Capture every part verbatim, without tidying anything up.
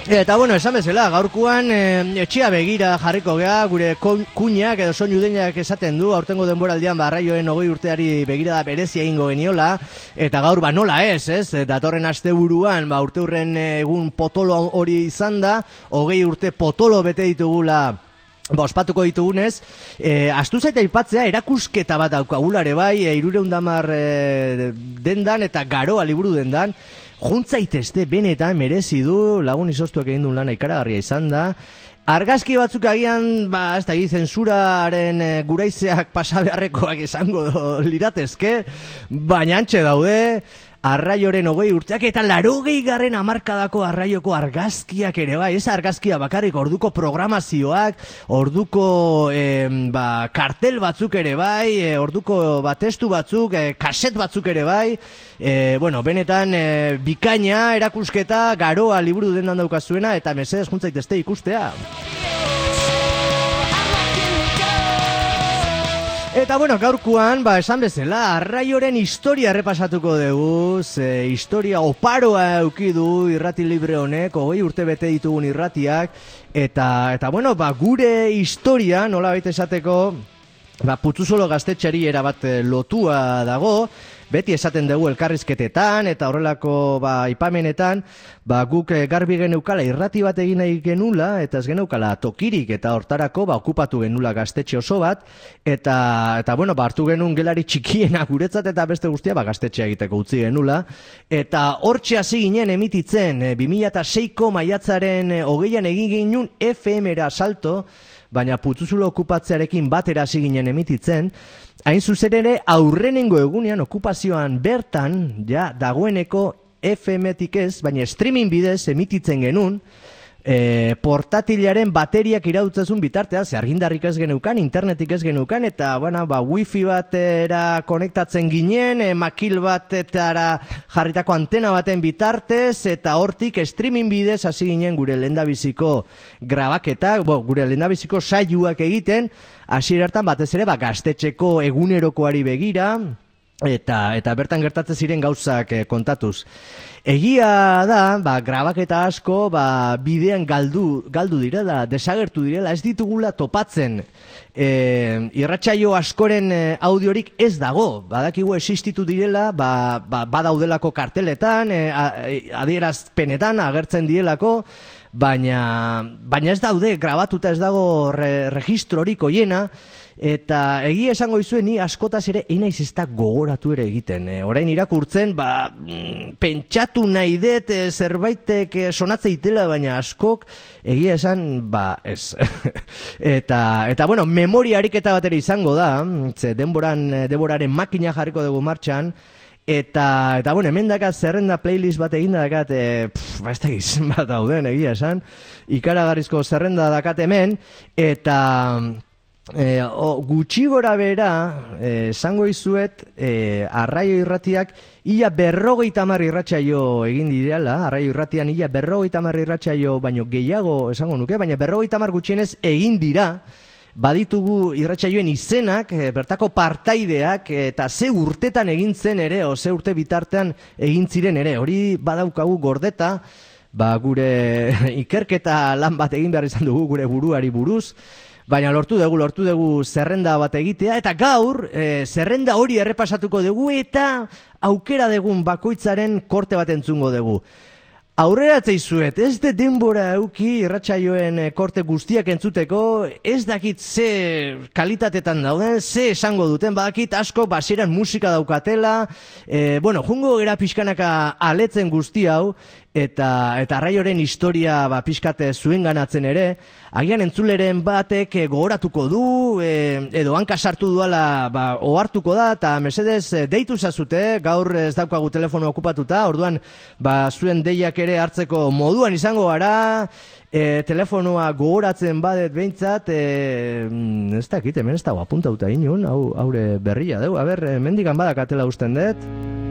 Eta bueno, esan bezala, gaurkoan e, etxea begira jarriko gea, gure kuinak edo soinu deinak esaten du, aurtengo denboraldian barraioen hogei urteari begira da berezia egingo geniola, eta gaur ba nola ez, ez? Datorren asteburuan, ba urteurren egun potolo hori izan da, hogei urte potolo bete ditugula. Ba, ospatuko ditugunez, e, astu zaita aipatzea erakusketa bat daukagulare bai, e, hirurehun eta hamar e, dendan eta garoa liburu dendan, juntzaitezte benetan merezi du, lagun izoztuak egin duen lana ikaragarria izan da. Argazki batzuk agian, ba, ez da, zentsuraren e, guraizeak pasabeharrekoak izango liratezke, baina antxe daude, arraioren hogei urteak eta larogei garren hamarkadako arraioko argazkiak ere bai, ez argazkia bakarrik orduko programazioak, orduko eh, ba, kartel batzuk ere bai, eh, orduko ba, testu batzuk, eh, kaset batzuk ere bai, eh, bueno, benetan eh, bikaina erakusketa garoa liburu dendan daukazuena eta mesedez juntzaitezte ikustea. Eta bueno, gaurkoan, ba, esan bezala, arraioren historia errepasatuko dugu, ze historia oparoa eukidu irrati libre honek, hogei urte bete ditugun irratiak, eta, eta bueno, ba, gure historia, nola baita esateko, ba, Putzuzolo gaztetxeari erabat lotua dago, beti esaten dugu elkarrizketetan eta horrelako ba, ipamenetan, ba, guk garbi geneukala irrati bat egin nahi genula, eta ez geneukala tokirik eta hortarako ba, okupatu genula gaztetxe oso bat, eta, eta bueno, ba, hartu genuen gelari txikiena guretzat eta beste guztia ba, gaztetxea egiteko utzi genula, eta hortxe hasi ginen emititzen, bi mila seiko maiatzaren hogeian egin ginen F M-era salto, baina Putzuzulo okupatzearekin batera hasi ginen emititzen, hain zuzen ere aurrenengo egunean okupazioan bertan, ja, dagoeneko F M-tik ez, baina streaming bidez emititzen genuen, e, portatilaren bateriak irautzazun bitartean, ze argindarrik ez geneukan, internetik ez geneukan, eta bueno, ba, wifi batera konektatzen ginen, e, makil batetara jarritako antena baten bitartez, eta hortik streaming bidez hasi ginen gure lehendabiziko grabaketak, bo, gure lehendabiziko saioak egiten, hasiera hartan batez ere ba, gaztetxeko egunerokoari begira, eta, eta bertan gertatzen ziren gauzak e, kontatuz. Egia da, ba, grabaketa asko ba, bidean galdu, galdu direla, desagertu direla, ez ditugula topatzen. E, irratsaio askoren e, audiorik ez dago, badakigu existitu direla, ba, ba, badaudelako karteletan, e, adierazpenetan agertzen direlako, baina, baina ez daude, grabatuta ez dago re, registrorik hoiena, eta egia esango izuen ni askotaz ere einaiz ez da gogoratu ere egiten. E, orain irakurtzen, ba, pentsatu nahi dut e, zerbaitek e, sonatzeitela, baina askok egia esan, ba, ez. eta, eta bueno, memoria ariketa batera izango da, ze denboran, denboraren makina jarriko dugu martxan, eta, eta bueno, hemen dakat zerrenda playlist bat egin dakat, e, pff, ba, ez da gizan bat dauden egia esan, ikaragarrizko zerrenda dakat hemen, eta... E, o, gutxi gora bera, esango e, izuet, e, arraio irratiak ia berrogeita hamar irratsaio egin direla, arraio irratian ia berrogeita hamar irratsaio baino gehiago esango nuke, baina berrogeita hamar gutxienez egin dira, baditugu irratsaioen izenak, e, bertako partaideak, eta ze urtetan egin zen ere, o ze urte bitartean egin ziren ere, hori badaukagu gordeta, ba gure ikerketa lan bat egin behar izan dugu gure buruari buruz, baina lortu dugu, lortu dugu zerrenda bat egitea, eta gaur e, zerrenda hori errepasatuko dugu eta aukera dugun bakoitzaren korte bat entzungo dugu. Aurrera atzeizuet, ez de denbora euki irratsaioen korte guztiak entzuteko, ez dakit ze kalitatetan dauden, ze esango duten, badakit asko basieran musika daukatela, e, bueno, jungo gera pixkanaka aletzen guzti hau, eta eta arraioren historia ba, pixkate zuen ganatzen ere, agian entzuleren batek e, gogoratuko du, e, edo hanka sartu duala ba, ohartuko da, eta mesedez e, deitu zazute, gaur ez daukagu telefono okupatuta, orduan ba, zuen deiak ere hartzeko moduan izango gara, e, telefonoa gogoratzen badet behintzat, e, ez dakit, hemen ez dago apuntauta inun, hau, haure berria deu, a ber, mendikan badakatela usten dut.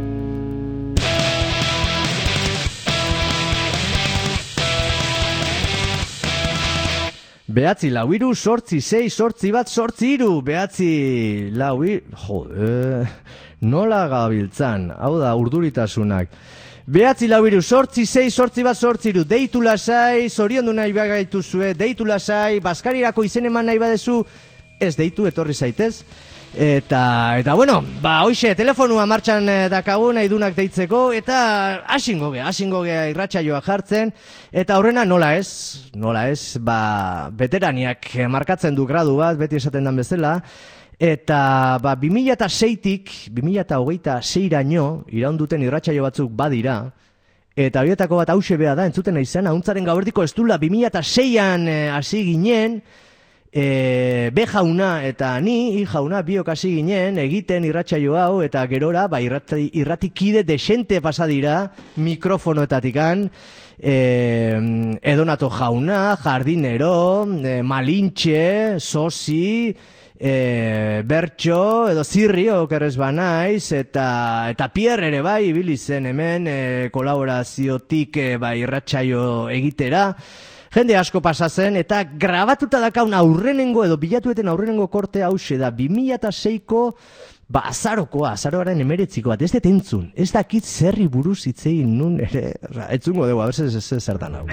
Behatzi lau iru, sortzi sei, sortzi bat, sortzi iru, behatzi lau iru, jode, nola gabiltzan, hau da urduritasunak. Behatzi lau iru, sortzi zei, sortzi bat, sortzi iru, deitu lasai, zoriondu nahi bagaitu zue, deitu lasai, Baskarirako izen eman nahi badezu, ez deitu, etorri zaitez. Eta, eta bueno, ba, hoxe, telefonua martxan dakagu nahi dunak deitzeko, eta asingo gea, asingo gea irratsaioa jartzen, eta horrena nola ez, nola ez, ba, veteraniak markatzen du gradu bat, beti esaten dan bezala, eta, ba, bi mila seitik, bi mila hogeita seiraino, iraunduten irratsaio batzuk badira, eta horietako bat hause beha da, entzuten izan, ahuntzaren gauerdiko ez dula, bi mila seian hasi ginen, E, be jauna eta ni, i jauna biok hasi ginen egiten irratsaio hau eta gerora ba, irrati, irratikide desente pasadira mikrofonoetatikan e, Edonato jauna, jardinero, e, Malintxe, Sosi, e, Bertxo edo Zirri okerrez banaiz eta, eta Pierre ere bai ibili zen hemen e, kolaboraziotik e, ba, irratsaio egitera. Jende asko pasatzen eta grabatuta dakaun aurrenengo edo bilatueten aurrenengo korte hause da bi mila seiko ba azarokoa, azaroaren emeretziko bat, ez dut entzun, ez dakit zerri buruz hitzein nun ere, etzungo dugu, abertz ez ez zer dan hau.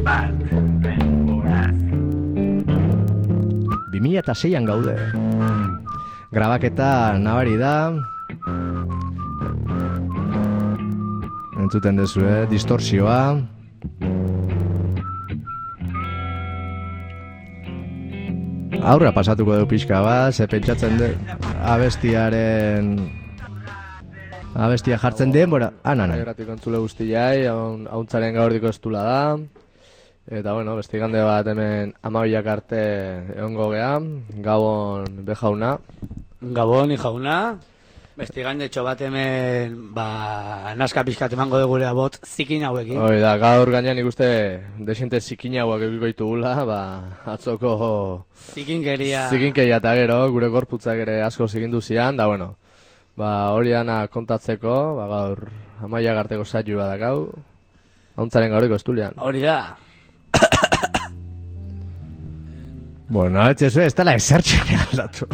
bi mila seian gaude, grabaketa nabari da, entzuten dezu, eh? Distorsioa, aurra pasatuko dugu pixka bat, ze pentsatzen de abestiaren abestia jartzen denbora, anan. Gratik kontzule guztiai, hauntzaren gaurdiko estula da, eta bueno, bestigande bat hemen amabilak arte egongo gea, Gabon be jauna. Gabon i jauna, bestigande txo bat hemen, ba, naska pixkat emango dugu gure bot zikin hauekin. Hoi da, gaur gainean ikuste desente zikin hauak egiko ditugula, ba, atzoko zikinkeria zikinkeria eta gero, gure gorputzak ere asko zikindu zian, da bueno, ba, hori ana kontatzeko, ba, gaur amaia garteko saio bat dakau, hauntzaren gauriko estulian. Hori da. Bueno, etxezu, ez dela esertxene aldatu.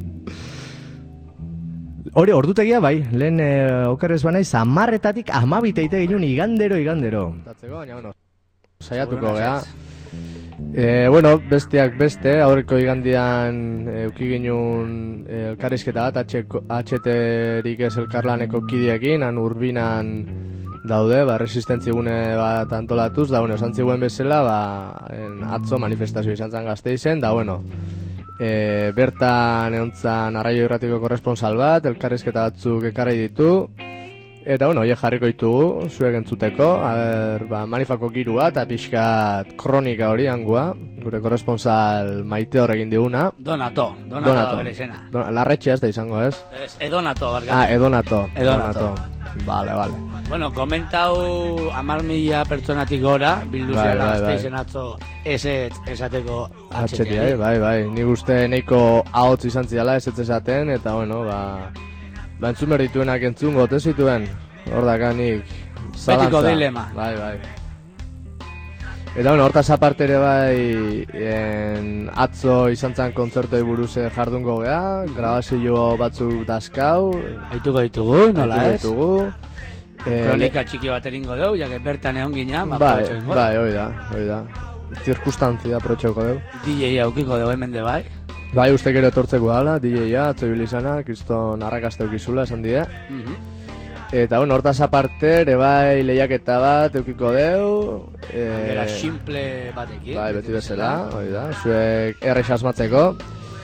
Hori, ordutegia bai, lehen e, okerrez banaiz, amarretatik amabiteite ginen igandero, igandero. Tatzeko, baina, bueno, saiatuko gea. E, bueno, besteak beste, aurreko igandian euki ginen e, elkarrizketa bat, H T-rik ez elkarlaneko kidiekin, han urbinan daude, ba, resistentzi gune bat antolatuz, da, bueno, esan ziguen bezala, ba, en, atzo manifestazio izan zen Gasteizen, da, bueno, E, bertan egontzan Arraio Irratiko korresponsal bat, elkarrizketa batzuk ekarri ditu, eta bueno, horiek jarriko ditugu, zuek entzuteko, aber, ba, manifako girua eta pixkat kronika hori hangua, gure korresponsal maite horrekin diguna. Donato, Donato, Donato. Bere izena. Don, Larretxe ez da izango, ez? Ez, Edonato, barkatu. Ah, Edonato. Edonato. Vale, vale. Bueno, komentau hamar mila pertsonatik gora, bildu bai, zela bai, Gasteizen atzo eset esateko H T, bai, bai. Nik uste nahiko ahotz izan zidala esetz esaten, eta bueno, ba, ba entzun behar dituenak entzun gote zituen, hor dakanik zalantza. Betiko dilema. Bai, bai. Eta bueno, hortaz aparte ere bai, en, atzo izan zen kontzertoi buruz jardungo gea, grabazio batzuk dazkau. Aituko ditugu, nola ez? Ditugu. Kronika txiki bat eringo dugu, jake bertan egon ginean, ba, bai, bai, hoi da, hoi da. Zirkustantzia aprotxeko dugu. D J aukiko dugu hemen de bai. Bai, uste gero etortzeko gala, D J-a, atzo bilizana, kriston arrakaste eukizula, esan die. Uh -huh. Eta, bueno, hortaz aparte, ere bai lehiaketa bat eukiko deu. Era e... simple batekin. Bai, beti bezala, hoi da, zuek errex asmatzeko.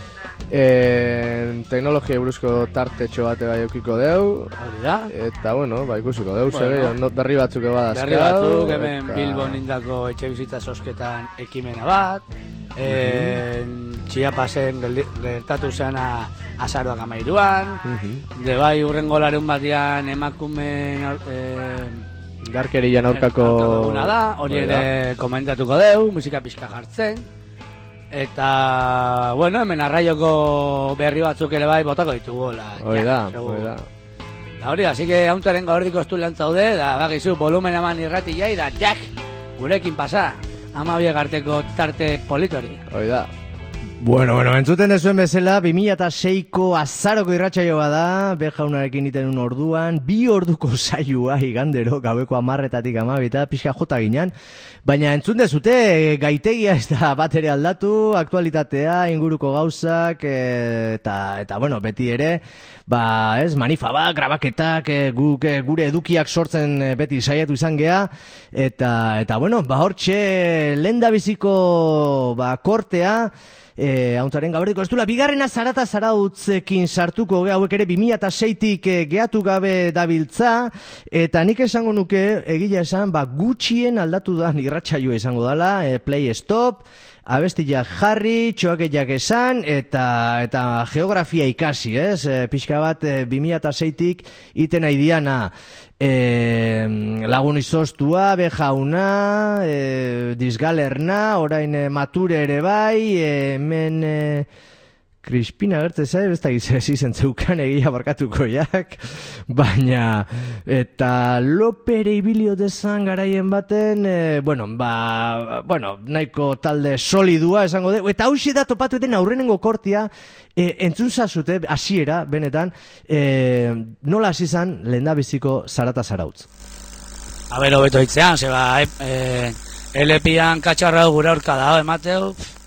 E, teknologia buruzko tartetxo bate bai eukiko deu. Hori da. Eta, bueno, bai ikusiko deu, bueno, zege, no, berri batzuk ebadazkau. Berri batzuk, hemen eta... Bilbon indako etxe bizitza sosketan ekimena bat. E, Txiapasen gertatu zena azaroak amairuan, uh-huh. De bai urrengo larun batean emakumen e, garkerian aurkako da, hori ere komentatuko deu, musika pixka jartzen. Eta, bueno, hemen Arraioko berri batzuk ere bai botako ditugu. Hori da, hori da. Hori da, así que hauntaren gaurdiko estulean zaude, da bagizu volumen eman irrati jai, da jak, gurekin pasa. Ama biek arteko tarte politori. Hoi da. Bueno, bueno, entzuten ezuen bezala, bi mila seiko azaroko irratsaioa da, be jaunarekin iten un orduan, bi orduko saioa igandero, gaueko hamarretatik amabita, pixka jota ginen, baina entzun dezute, gaitegia ez da bat ere aldatu, aktualitatea, inguruko gauzak, e, eta, eta, bueno, beti ere, ba, ez, manifabak, grabaketak, e, guk, e, gure edukiak sortzen e, beti saiatu izan gea, eta, eta, bueno, ba, hortxe, lendabiziko, ba, kortea, E, hauntaren gaurriko ez dula, bigarrena zarata zarautzekin sartuko ge, hauek ere bi mila seitik e, geatu gabe dabiltza, eta nik esango nuke, egia esan, ba, gutxien aldatu da irratsaioa izango dela, e, play stop, abestiak jarri, txoakeiak esan, eta, eta geografia ikasi, ez? E, pixka bat, e, bi mila seitik iten nahi diana, E, lagun izostua, bejauna, e, dizgalerna, orain e, mature ere bai, e, hemen e, Crispina gertze zai, ez da gizesi zentzeukan egia barkatuko jak, baina, eta lopere ibilio dezan garaien baten, e, bueno, ba, bueno, nahiko talde solidua esango dugu, eta hausi da topatu eten aurrenengo kortia, e, entzun zazute, hasiera benetan, e, nola hasi zan lehendabiziko zarata zarautz. A ber, hobeto hitzean, zeba, e, L P-an katxarra gure aurka da, emateu,